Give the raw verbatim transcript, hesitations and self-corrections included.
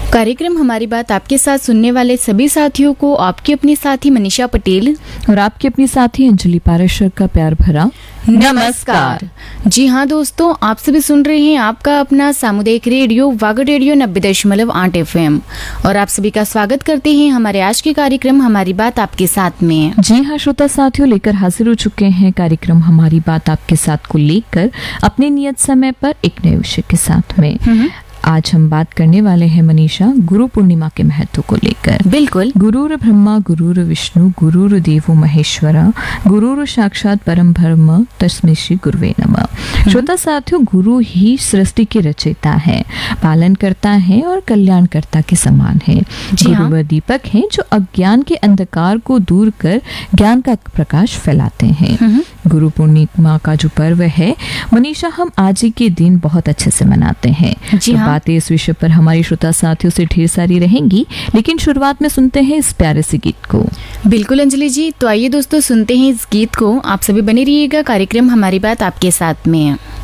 कार्यक्रम हमारी बात आपके साथ सुनने वाले सभी साथियों को आपकी अपनी साथी मनीषा पटेल और आपकी अपनी साथी अंजलि पाराशर का प्यार भरा नमस्कार। जी हाँ दोस्तों, आप सभी सुन रहे हैं आपका अपना सामुदायिक रेडियो वागड़ रेडियो नब्बे दशमलव आठ एफ एम और आप सभी का स्वागत करते हैं हमारे आज के कार्यक्रम हमारी बात आपके साथ में। जी हाँ श्रोता साथियों, लेकर हाजिर हो चुके हैं कार्यक्रम हमारी बात आपके साथ को लेकर अपने नियत समय पर एक नए विषय के साथ में। आज हम बात करने वाले हैं मनीषा गुरु पूर्णिमा के महत्व को लेकर। बिल्कुल। गुरुर ब्रह्मा गुरुर विष्णु गुरुर देवो महेश्वरा गुरुर साक्षात परम ब्रह्म तस्मै श्री गुरुवे नमः। श्रोता साथियों, गुरु ही सृष्टि के रचयिता है, पालन करता है और कल्याणकर्ता के समान है। गुरु वह दीपक हैं जो अज्ञान के अंधकार को दूर कर ज्ञान का प्रकाश फैलाते हैं। गुरु पूर्णिमा का जो पर्व है मनीषा, हम आज ही के दिन बहुत अच्छे से मनाते हैं। जी हाँ। बातें इस विषय पर हमारी श्रोता साथियों से ढेर सारी रहेंगी, लेकिन शुरुआत में सुनते हैं इस प्यारे से गीत को। बिल्कुल अंजलि जी, तो आइए दोस्तों सुनते हैं इस गीत को। आप सभी बने रहिएगा, कार्यक्रम हमारी बात आपके साथ में है।